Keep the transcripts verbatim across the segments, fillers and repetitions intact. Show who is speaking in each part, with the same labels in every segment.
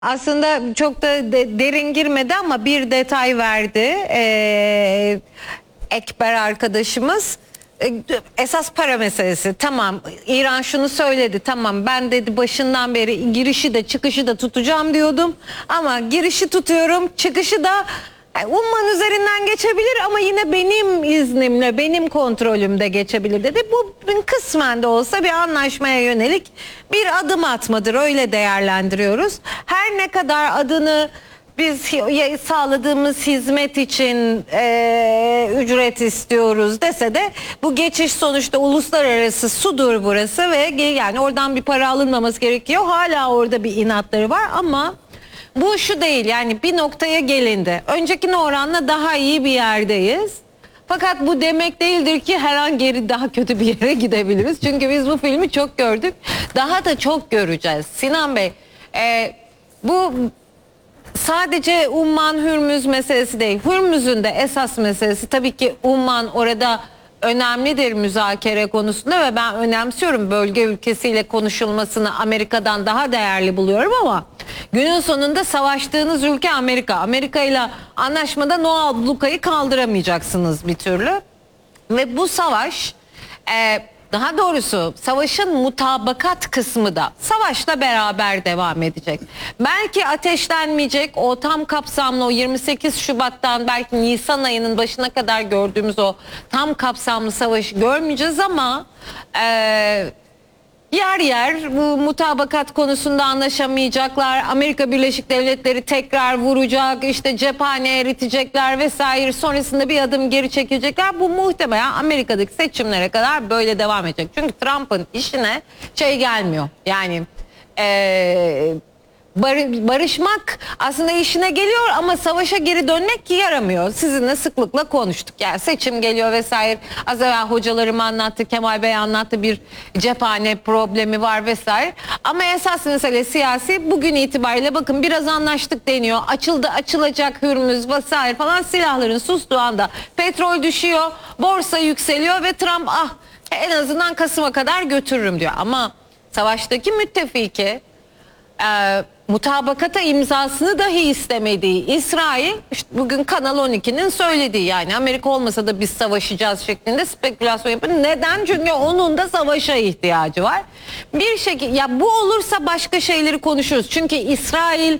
Speaker 1: Aslında çok da de, derin girmedi ama bir detay verdi ee, Ekber arkadaşımız. Ee, esas para meselesi. Tamam, İran şunu söyledi, tamam ben dedi başından beri girişi de çıkışı da tutacağım diyordum ama girişi tutuyorum, çıkışı da Umman üzerinden geçebilir ama yine benim iznimle, benim kontrolümde geçebilir dedi. Bu kısmen de olsa bir anlaşmaya yönelik bir adım atmadır, öyle değerlendiriyoruz. Her ne kadar adını biz sağladığımız hizmet için e, ücret istiyoruz dese de bu geçiş sonuçta uluslararası sudur burası ve yani oradan bir para alınmaması gerekiyor. Hala orada bir inatları var ama bu şu değil, yani bir noktaya gelindi. Öncekine oranla daha iyi bir yerdeyiz. Fakat bu demek değildir ki her an geri daha kötü bir yere gidebiliriz. Çünkü biz bu filmi çok gördük. Daha da çok göreceğiz. Sinan Bey, e, bu sadece Umman Hürmüz meselesi değil. Hürmüz'ün de esas meselesi tabii ki Umman orada önemlidir müzakere konusunda ve ben önemsiyorum, bölge ülkesiyle konuşulmasını Amerika'dan daha değerli buluyorum ama günün sonunda savaştığınız ülke Amerika. Amerika ile anlaşmadan o ablukayı kaldıramayacaksınız bir türlü. Ve bu savaş, e, daha doğrusu savaşın mutabakat kısmı da savaşla beraber devam edecek. Belki ateşlenmeyecek, o tam kapsamlı, o yirmi sekiz Şubat'tan belki Nisan ayının başına kadar gördüğümüz o tam kapsamlı savaşı görmeyeceğiz ama E, yer yer bu mutabakat konusunda anlaşamayacaklar. Amerika Birleşik Devletleri tekrar vuracak, işte cephane eritecekler vesaire. Sonrasında bir adım geri çekilecekler. Bu muhtemelen Amerika'daki seçimlere kadar böyle devam edecek. Çünkü Trump'ın işine şey gelmiyor. Yani eee barışmak aslında işine geliyor ama savaşa geri dönmek yaramıyor. Sizinle sıklıkla konuştuk. Yani seçim geliyor vesaire. Az evvel hocalarım anlattı, Kemal Bey anlattı, bir cephane problemi var vesaire. Ama esas mesele siyasi. Bugün itibariyle bakın biraz anlaştık deniyor. Açıldı, açılacak Hürmüz vesaire falan, silahların sustuğu anda petrol düşüyor, borsa yükseliyor ve Trump ah en azından Kasım'a kadar götürürüm diyor. Ama savaştaki müttefiki E, mutabakata imzasını dahi istemediği İsrail, işte bugün Kanal on ikinin söylediği, yani Amerika olmasa da biz savaşacağız şeklinde spekülasyon yapıyor. Neden? Çünkü onun da savaşa ihtiyacı var. Bir şekilde ya bu olursa başka şeyleri konuşuruz. Çünkü İsrail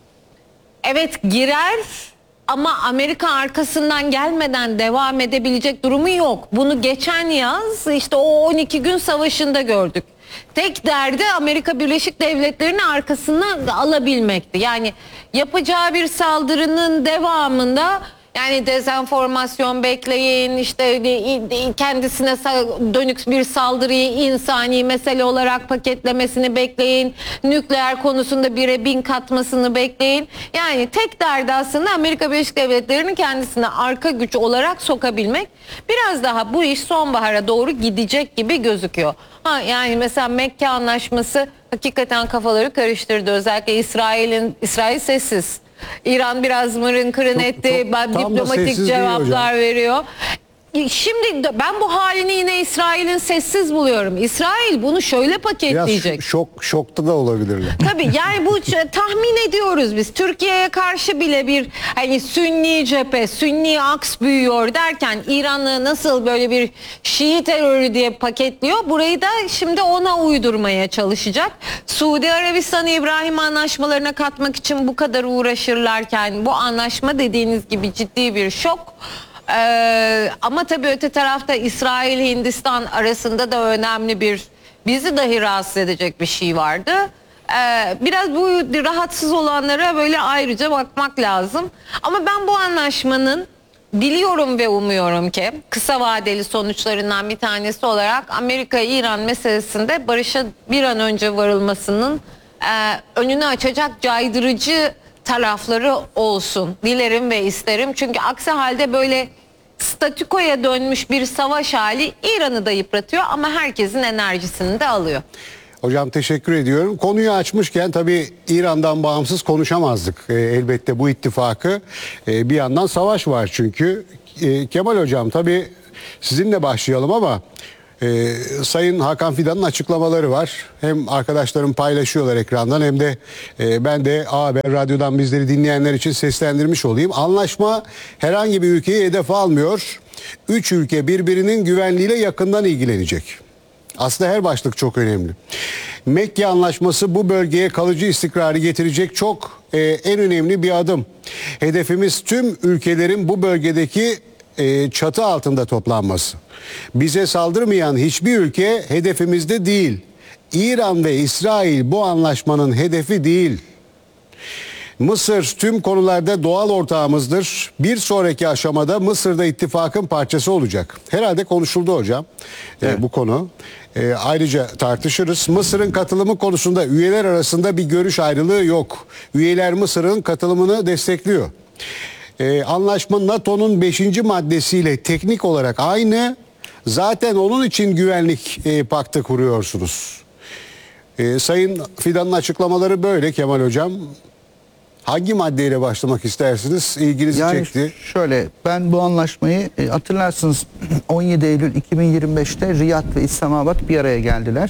Speaker 1: evet girer ama Amerika arkasından gelmeden devam edebilecek durumu yok. Bunu geçen yaz işte o on iki gün savaşında gördük. Tek derdi Amerika Birleşik Devletleri'nin arkasından alabilmekti. Yani yapacağı bir saldırının devamında yani dezenformasyon bekleyin, işte kendisine dönük bir saldırıyı insani mesele olarak paketlemesini bekleyin, nükleer konusunda bire bin katmasını bekleyin. Yani tek derdi aslında Amerika Birleşik Devletleri'nin kendisine arka güç olarak sokabilmek. Biraz daha bu iş sonbahara doğru gidecek gibi gözüküyor. Ha, yani mesela Mekke Anlaşması hakikaten kafaları karıştırdı. Özellikle İsrail'in İsrail sessiz. İran biraz mırın kırın çok, etti. Çok, diplomatik cevaplar veriyor. Şimdi ben bu halini yine İsrail'in sessiz buluyorum. İsrail bunu şöyle paketleyecek.
Speaker 2: Biraz şok, şokta da olabilirler.
Speaker 1: Tabii yani bu tahmin ediyoruz biz. Türkiye'ye karşı bile bir hani Sünni cephe, Sünni aks büyüyor derken İran'ı nasıl böyle bir Şii terörü diye paketliyor. Burayı da şimdi ona uydurmaya çalışacak. Suudi Arabistan'ı İbrahim anlaşmalarına katmak için bu kadar uğraşırlarken bu anlaşma dediğiniz gibi ciddi bir şok. Ee, ama tabii öte tarafta İsrail Hindistan arasında da önemli bir, bizi dahi rahatsız edecek bir şey vardı. Ee, biraz bu rahatsız olanlara böyle ayrıca bakmak lazım. Ama ben bu anlaşmanın diliyorum ve umuyorum ki kısa vadeli sonuçlarından bir tanesi olarak Amerika-İran meselesinde barışa bir an önce varılmasının e, önünü açacak caydırıcı tarafları olsun. Dilerim ve isterim. Çünkü aksi halde böyle statükoya dönmüş bir savaş hali İran'ı da yıpratıyor ama herkesin enerjisini de alıyor.
Speaker 2: Hocam teşekkür ediyorum. Konuyu açmışken tabii İran'dan bağımsız konuşamazdık. E, elbette bu ittifakı. E, bir yandan savaş var çünkü. E, Kemal Hocam tabii sizinle başlayalım ama Ee, Sayın Hakan Fidan'ın açıklamaları var. Hem arkadaşlarım paylaşıyorlar ekrandan hem de e, ben de A Haber Radyo'dan bizleri dinleyenler için seslendirmiş olayım. Anlaşma herhangi bir ülkeyi hedef almıyor. Üç ülke birbirinin güvenliğiyle yakından ilgilenecek. Aslında her başlık çok önemli. Mekke Anlaşması bu bölgeye kalıcı istikrarı getirecek çok e, en önemli bir adım. Hedefimiz tüm ülkelerin bu bölgedeki e, çatı altında toplanması. Bize saldırmayan hiçbir ülke hedefimizde değil. İran ve İsrail bu anlaşmanın hedefi değil. Mısır tüm konularda doğal ortağımızdır. Bir sonraki aşamada Mısır'da ittifakın parçası olacak. Herhalde konuşuldu hocam
Speaker 3: evet.
Speaker 2: e, bu konu. E, ayrıca tartışırız. Mısır'ın katılımı konusunda üyeler arasında bir görüş ayrılığı yok. Üyeler Mısır'ın katılımını destekliyor. E, anlaşma NATO'nun beşinci maddesiyle teknik olarak aynı. Zaten onun için güvenlik e, paktı kuruyorsunuz. E, Sayın Fidan'ın açıklamaları böyle Kemal Hocam. Hangi maddeyle başlamak istersiniz? İlginizi
Speaker 3: yani
Speaker 2: çekti.
Speaker 3: Şöyle, ben bu anlaşmayı e, hatırlarsınız on yedi Eylül iki bin yirmi beş'te Riyad ve İslamabad bir araya geldiler.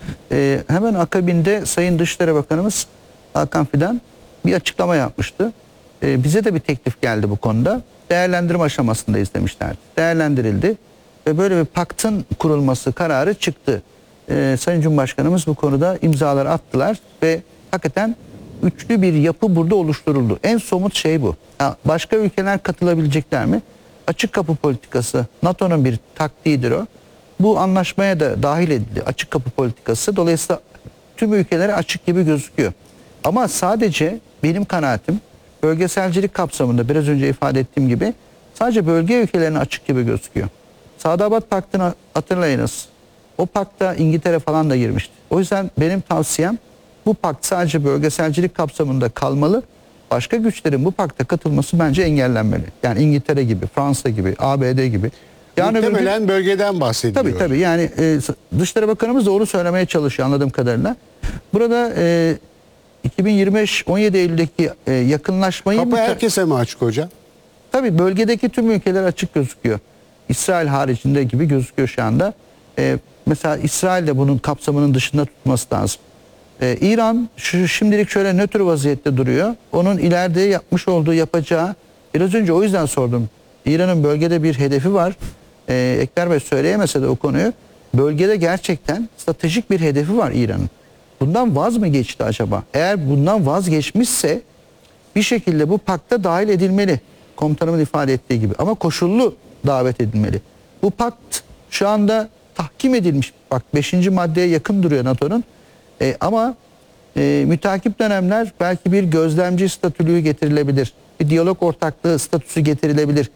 Speaker 3: E, hemen akabinde Sayın Dışişleri Bakanımız Hakan Fidan bir açıklama yapmıştı. E, bize de bir teklif geldi bu konuda. Değerlendirme aşamasındayız demişler. Değerlendirildi ve böyle bir paktın kurulması kararı çıktı. E, Sayın Cumhurbaşkanımız bu konuda imzalar attılar ve hakikaten üçlü bir yapı burada oluşturuldu. En somut şey bu. Ha, başka ülkeler katılabilecekler mi? Açık kapı politikası NATO'nun bir taktiğidir o. Bu anlaşmaya da dahil edildi açık kapı politikası. Dolayısıyla tüm ülkelere açık gibi gözüküyor. Ama sadece benim kanaatim bölgeselcilik kapsamında biraz önce ifade ettiğim gibi sadece bölge ülkelerine açık gibi gözüküyor. Sadabat Paktı'nı hatırlayınız. O pakta İngiltere falan da girmişti. O yüzden benim tavsiyem bu pakt sadece bölgeselcilik kapsamında kalmalı. Başka güçlerin bu pakta katılması bence engellenmeli. Yani İngiltere gibi, Fransa gibi, A B D gibi. Yani
Speaker 2: Muhtemelen öbür... bölgeden bahsediyor.
Speaker 3: Tabii tabii. Yani e, Dışişleri Bakanımız doğru söylemeye çalışıyor anladığım kadarıyla. Burada e, iki bin yirmi beş on yedi Eylül'deki e, yakınlaşmayı...
Speaker 2: Kapı herkese mi açık hocam?
Speaker 3: Tabii bölgedeki tüm ülkeler açık gözüküyor. İsrail haricinde gibi gözüküyor şu anda. E, mesela İsrail de bunun kapsamının dışında tutması lazım. Ee, İran şu, şimdilik şöyle nötr vaziyette duruyor. Onun ileride yapmış olduğu yapacağı, biraz önce o yüzden sordum. İran'ın bölgede bir hedefi var. Ee, Ekber Bey söyleyemese de o konuyu. Bölgede gerçekten stratejik bir hedefi var İran'ın. Bundan vaz mı geçti acaba? Eğer bundan vazgeçmişse bir şekilde bu pakta dahil edilmeli. Komutanımın ifade ettiği gibi. Ama koşullu davet edilmeli. Bu pakt şu anda tahkim edilmiş. Bak beşinci maddeye yakın duruyor NATO'nun. E, ama e, mütakip dönemler belki bir gözlemci statülüğü getirilebilir. Bir diyalog ortaklığı statüsü getirilebilir.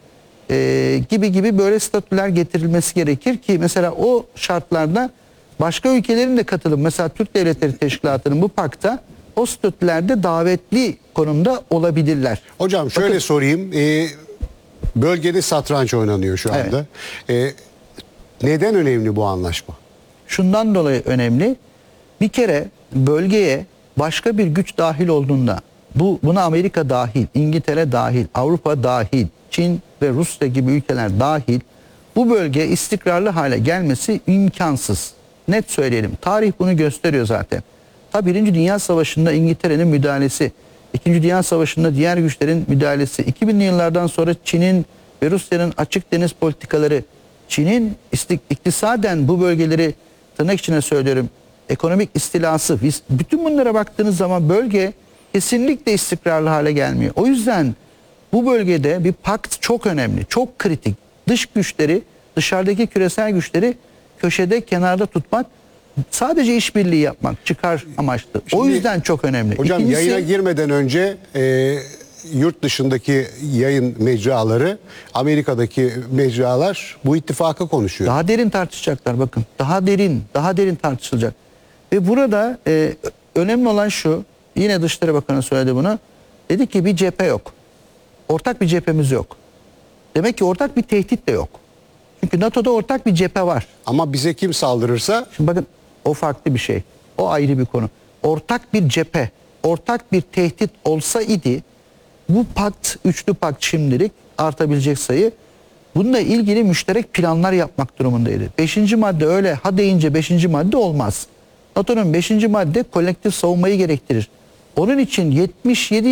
Speaker 3: E, gibi gibi böyle statüler getirilmesi gerekir ki mesela o şartlarda başka ülkelerin de katılım. Mesela Türk Devletleri Teşkilatı'nın bu pakta o statülerde davetli konumda olabilirler.
Speaker 2: Hocam şöyle Bakın, sorayım. E, bölgede satranç oynanıyor şu anda. Evet. E, neden önemli bu anlaşma?
Speaker 3: Şundan dolayı önemli. Bir kere bölgeye başka bir güç dahil olduğunda, bu buna Amerika dahil, İngiltere dahil, Avrupa dahil, Çin ve Rusya gibi ülkeler dahil, bu bölge istikrarlı hale gelmesi imkansız. Net söyleyelim. Tarih bunu gösteriyor zaten. Ta Birinci Dünya Savaşı'nda İngiltere'nin müdahalesi, İkinci Dünya Savaşı'nda diğer güçlerin müdahalesi, iki binli yıllardan sonra Çin'in ve Rusya'nın açık deniz politikaları, Çin'in iktisaden bu bölgeleri, tırnak içine söylüyorum, ekonomik istilası, bütün bunlara baktığınız zaman bölge kesinlikle istikrarlı hale gelmiyor. O yüzden bu bölgede bir pakt çok önemli, çok kritik. Dış güçleri, dışarıdaki küresel güçleri köşede, kenarda tutmak, sadece işbirliği yapmak, çıkar amaçlı. Şimdi, o yüzden çok önemli.
Speaker 2: Hocam
Speaker 3: İkincisi,
Speaker 2: yayına girmeden önce e, yurt dışındaki yayın mecraları, Amerika'daki mecralar bu ittifakı konuşuyor.
Speaker 3: Daha derin tartışacaklar bakın. Daha derin, daha derin tartışılacak. Ve burada e, önemli olan şu, yine Dışişleri Bakanı söyledi bunu. Dedi ki bir cephe yok. Ortak bir cephemiz yok. Demek ki ortak bir tehdit de yok. Çünkü NATO'da ortak bir cephe var.
Speaker 2: Ama bize kim saldırırsa?
Speaker 3: Şimdi bakın o farklı bir şey. O ayrı bir konu. Ortak bir cephe, ortak bir tehdit olsa idi bu pakt, üçlü pakt şimdilik artabilecek sayı Bununla ilgili müşterek planlar yapmak durumundaydı. Beşinci madde öyle ha deyince beşinci madde olmaz. NATO'nun beşinci madde kolektif savunmayı gerektirir. Onun için yetmiş yedi